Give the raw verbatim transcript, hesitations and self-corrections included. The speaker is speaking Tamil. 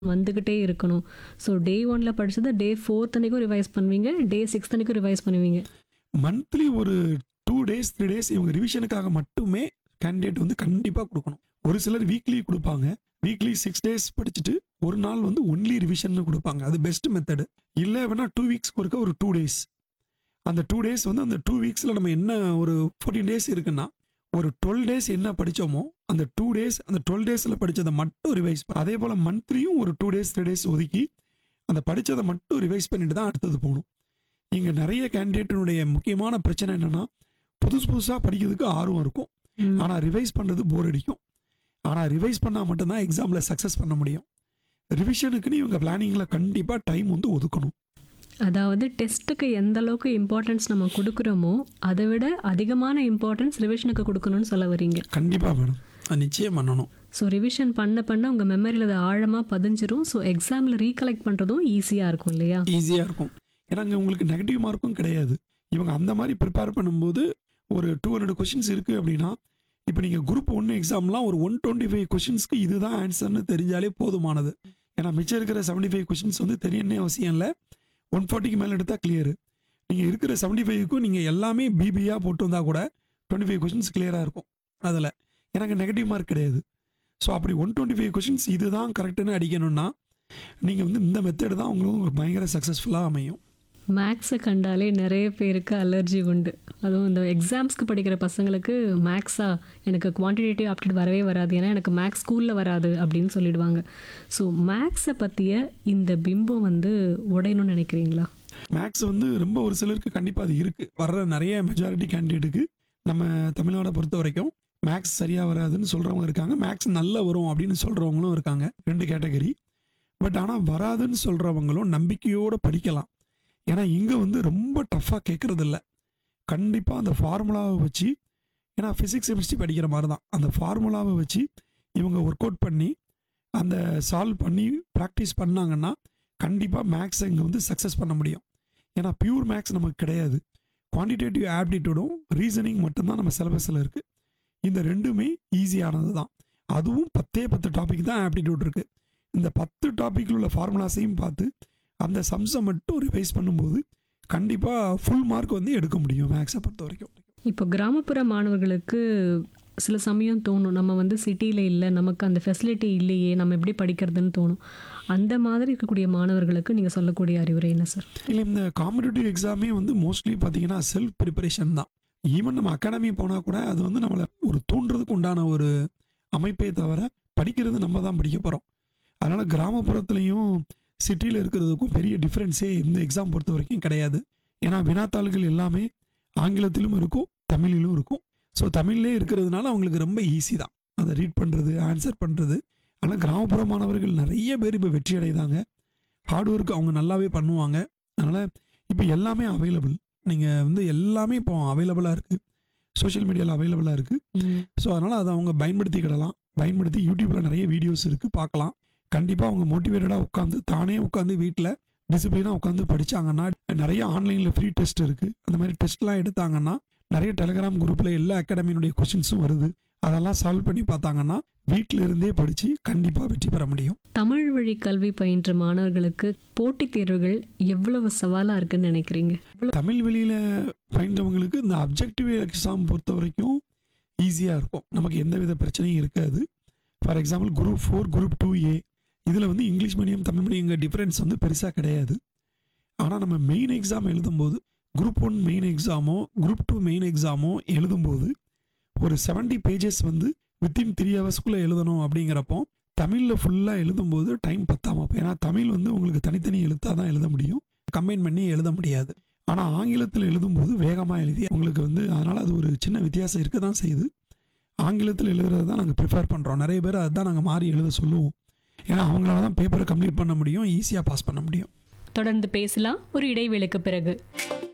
வந்துக்கிட்டே இருக்கணும். ஸோ டே ஒன்ல படிச்சத டே ஃபோர்த் அன்னைக்கும் ரிவைஸ் பண்ணுவீங்க. டே சிக்ஸ்த் அன்னைக்கும் ரிவைஸ் பண்ணுவீங்க. மந்த்லி ஒரு டூ டேஸ் த்ரீ டேஸ் இவங்க ரிவிஷனுக்காக மட்டுமே கேண்டிடேட் வந்து கண்டிப்பாக கொடுக்கணும். ஒரு சிலர் வீக்லி கொடுப்பாங்க. வீக்லி சிக்ஸ் டேஸ் படிச்சுட்டு ஒரு நாள் வந்து ஒன்லி ரிவிஷன் கொடுப்பாங்க. அது பெஸ்ட் மெத்தடு. இல்லை வேணா டூ வீக்ஸ்க்கு ஒருக்க ஒரு டூ டேஸ் அந்த டூ டேஸ் வந்து அந்த டூ வீக்ஸில் நம்ம என்ன ஒரு ஃபோர்டீன் டேஸ் இருக்குன்னா ஒரு டுவெல் டேஸ் என்ன படித்தோமோ அந்த டூ டேஸ் அந்த டுவெல் டேஸில் படித்ததை மட்டும் ரிவைஸ். அதே போல் மந்த்லியும் ஒரு டூ டேஸ் த்ரீ டேஸ் ஒதுக்கி அந்த படித்ததை மட்டும் ரிவைஸ் பண்ணிட்டு தான் அடுத்தது போகணும். இங்கே நிறைய கேண்டிடேட்டினுடைய முக்கியமான பிரச்சனை என்னென்னா புதுசு புதுசாக படிக்கிறதுக்கு ஆர்வம் இருக்கும். ஆனால் ரிவைஸ் பண்ணுறது போர் அடிக்கும். ஆனால் ரிவைஸ் பண்ணால் மட்டும்தான் எக்ஸாமில் சக்ஸஸ் பண்ண முடியும். ரிவிஷனுக்குன்னு இவங்க பிளானிங்கில் கண்டிப்பாக டைம் வந்து ஒதுக்கணும். அதாவது டெஸ்ட்டுக்கு எந்த அளவுக்கு இம்பார்ட்டன்ஸ் நம்ம கொடுக்குறோமோ அதை விட அதிகமான இம்பார்ட்டன்ஸ் ரிவிஷனுக்கு கொடுக்கணும்னு சொல்ல வரீங்க. கண்டிப்பாக மேடம், அது நிச்சயம் பண்ணணும். ஸோ ரிவிஷன் பண்ண பண்ண உங்கள் மெமரியில் அது ஆழமாக பதிஞ்சிரும். ஸோ எக்ஸாமில் ரீகலெக்ட் பண்ணுறதும் ஈஸியாக இருக்கும் இல்லையா? ஈஸியாக இருக்கும். ஏன்னா இங்கே உங்களுக்கு நெகட்டிவ் மார்க்கும் கிடையாது. இவங்க அந்த மாதிரி ப்ரிப்பேர் பண்ணும்போது ஒரு டூ ஹண்ட்ரட் கொஷின்ஸ் இருக்குது அப்படின்னா இப்போ நீங்கள் குரூப் ஒன்று எக்ஸாம்லாம் ஒரு ஒன் டுவெண்ட்டி ஃபைவ் கொஷின்ஸ்க்கு இதுதான் ஆன்சர்னு தெரிஞ்சாலே போதுமானது. ஏன்னா மிச்சம் இருக்கிற செவன்ட்டி ஃபைவ் கொஷின்ஸ் வந்து தெரியணுன்னே அவசியம் இல்லை. ஒன் ஃபார்ட்டிக்கு மேலே எடுத்தால் கிளியரு. நீங்கள் இருக்கிற செவன்ட்டி ஃபைவுக்கும் நீங்கள் எல்லாமே பிபியாக போட்டு வந்தால் கூட டுவெண்ட்டி ஃபைவ் கொஷின்ஸ் கிளியராக இருக்கும் அதில். எனக்கு நெகட்டிவ் மார்க் கிடையாது. ஸோ அப்படி ஒன் டுவெண்ட்டி ஃபைவ் கொஷின்ஸ் இதுதான் கரெக்டுன்னு அடிக்கணும்னா நீங்கள் வந்து இந்த மெத்தட் தான் உங்களுக்கு பயங்கர சக்ஸஸ்ஃபுல்லாக அமையும். மேக்ஸை கண்டாலே நிறைய பேருக்கு அலர்ஜி உண்டு. அதுவும் இந்த எக்ஸாம்ஸ்க்கு படிக்கிற பசங்களுக்கு மேக்ஸா எனக்கு குவான்டிடேட்டிவ் ஆப்டிட் வரவே வராது, ஏன்னா எனக்கு மேக்ஸ் ஸ்கூலில் வராது அப்படின்னு சொல்லிடுவாங்க. ஸோ மேக்ஸை பற்றிய இந்த பிம்பம் வந்து உடையணும்னு நினைக்கிறீங்களா? மேக்ஸ் வந்து ரொம்ப ஒரு சிலருக்கு கண்டிப்பாக அது இருக்குது. வர்ற நிறைய மெஜாரிட்டி கேண்டிடேட்டுக்கு நம்ம தமிழ்நாடை பொறுத்த வரைக்கும் மேக்ஸ் சரியாக வராதுன்னு சொல்கிறவங்க இருக்காங்க. மேக்ஸ் நல்லா வரும் அப்படின்னு சொல்கிறவங்களும் இருக்காங்க. ரெண்டு கேட்டகரி. பட் ஆனால் வராதுன்னு சொல்கிறவங்களும் நம்பிக்கையோடு படிக்கலாம். ஏன்னா இங்கே வந்து ரொம்ப டஃப்பாக கேட்குறது இல்லை. கண்டிப்பாக அந்த ஃபார்முலாவை வச்சு, ஏன்னா ஃபிசிக்ஸ் கெமிஸ்ட்ரி படிக்கிற மாதிரி தான், அந்த ஃபார்முலாவை வச்சு இவங்க ஒர்க் அவுட் பண்ணி அந்த சால்வ் பண்ணி ப்ராக்டிஸ் பண்ணாங்கன்னா கண்டிப்பாக மேக்ஸை இங்கே வந்து சக்ஸஸ் பண்ண முடியும். ஏன்னா பியூர் மேக்ஸ் நமக்கு கிடையாது. குவான்டிடேட்டிவ் ஆப்டிடியூடும் ரீசனிங் மட்டும்தான் நம்ம சிலபஸில் இருக்குது. இந்த ரெண்டுமே ஈஸியானது தான். அதுவும் பத்தே பத்து டாபிக் தான் ஆப்டிடியூட் இருக்குது. இந்த பத்து டாப்பிக்கில் உள்ள ஃபார்முலாஸையும் பார்த்து அந்த சம்ஸை மட்டும் ரிவைஸ் பண்ணும்போது கண்டிப்பாக ஃபுல் மார்க் வந்து எடுக்க முடியும் மேக்ஸை பொறுத்த வரைக்கும். இப்போ கிராமப்புற மாணவர்களுக்கு சில சமயம் தோணும், நம்ம வந்து சிட்டியில் இல்லை, நமக்கு அந்த ஃபெசிலிட்டி இல்லையே, நம்ம எப்படி படிக்கிறதுன்னு தோணும். அந்த மாதிரி இருக்கக்கூடிய மாணவர்களுக்கு நீங்கள் சொல்லக்கூடிய அறிவுரை என்ன சார்? இல்லை, இந்த காம்படிட்டிவ் எக்ஸாமே வந்து மோஸ்ட்லி பார்த்தீங்கன்னா செல்ஃப் ப்ரிப்பரேஷன் தான். ஈவன் நம்ம அகாடமி போனால் கூட அது வந்து நம்மளை ஒரு தூண்டுறதுக்கு உண்டான ஒரு அமைப்பே தவிர படிக்கிறது நம்ம தான் படிக்க போகிறோம். அதனால் கிராமப்புறத்துலேயும் சிட்டியில் இருக்கிறதுக்கும் பெரிய டிஃப்ரென்ஸே இந்த எக்ஸாம் பொறுத்த வரைக்கும் கிடையாது. ஏன்னா வினாத்தாள்கள் எல்லாமே ஆங்கிலத்திலும் இருக்கும், தமிழிலும் இருக்கும். ஸோ தமிழ்லே இருக்கிறதுனால அவங்களுக்கு ரொம்ப ஈஸி தான் அதை ரீட் பண்ணுறது, ஆன்சர் பண்ணுறது. ஆனால் கிராமப்புற மாணவர்கள் நிறைய பேர் இப்போ வெற்றி அடைதாங்க. ஹார்ட் ஒர்க் அவங்க நல்லாவே பண்ணுவாங்க. அதனால் இப்போ எல்லாமே அவைலபிள். நீங்கள் வந்து எல்லாமே இப்போ அவைலபிளாக இருக்குது, சோஷியல் மீடியாவில் அவைலபிளாக இருக்குது. ஸோ அதனால் அதை அவங்க பயன்படுத்திக்கிடலாம். பயன்படுத்தி யூடியூப்பில் நிறைய வீடியோஸ் இருக்குது, பார்க்கலாம். கண்டிப்பாக அவங்க மோட்டிவேட்டடாக உட்காந்து தானே உட்காந்து வீட்டில் டிசிப்ளினாக உட்காந்து படித்தாங்கன்னா, நிறைய ஆன்லைனில் ஃப்ரீ டெஸ்ட் இருக்குது. அந்த மாதிரி டெஸ்ட்லாம் எடுத்தாங்கன்னா நிறைய டெலிகிராம் குரூப்பில் எல்லா அகாடமியினுடைய கொஷின்ஸும் வருது. அதெல்லாம் சால்வ் பண்ணி பார்த்தாங்கன்னா வீட்டில் இருந்தே படித்து கண்டிப்பாக வெற்றி பெற முடியும். தமிழ் வழி கல்வி பயின்ற மாணவர்களுக்கு போட்டித் தேர்வுகள் எவ்வளவு சவாலாக இருக்குன்னு நினைக்கிறீங்க? தமிழ் வழியில் பயின்றவங்களுக்கு இந்த அப்ஜெக்டிவ் எக்ஸாம் பொறுத்த வரைக்கும் ஈஸியாக இருக்கும். நமக்கு எந்த வித பிரச்சனையும் இருக்காது. For example group four group two ஏ இதில் வந்து English medium Tamil medium difference வந்து பெருசாக கிடையாது. ஆனால் நம்ம மெயின் எக்ஸாம் எழுதும்போது group one main எக்ஸாமோ group two main எக்ஸாமோ எழுதும்போது ஒரு செவன்ட்டி பேஜஸ் வந்து வித்தின் த்ரீ ஹவர்ஸ்க்குள்ளே எழுதணும். அப்படிங்கிறப்போ தமிழில் ஃபுல்லாக எழுதும்போது டைம் பத்தாமல், ஏன்னா தமிழ் வந்து உங்களுக்கு தனித்தனி எழுத்தாக தான் எழுத முடியும், கம்பைன் பண்ணி எழுத முடியாது. ஆனால் ஆங்கிலத்தில் எழுதும்போது வேகமாக எழுதி உங்களுக்கு வந்து அதனால் அது ஒரு சின்ன வித்தியாசம் இருக்க தான் செய்யுது. ஆங்கிலத்தில் எழுதுறது தான் நாங்கள் ப்ரிஃபர் பண்ணுறோம். நிறைய பேர் அதுதான் நாங்கள் மாறி எழுத சொல்லுவோம். ஏன்னா அவங்களால தான் பேப்பரை கம்ப்ளீட் பண்ண முடியும், ஈஸியாக பாஸ் பண்ண முடியும். தொடர்ந்து பேசலாம் ஒரு இடைவேளைக்கு பிறகு.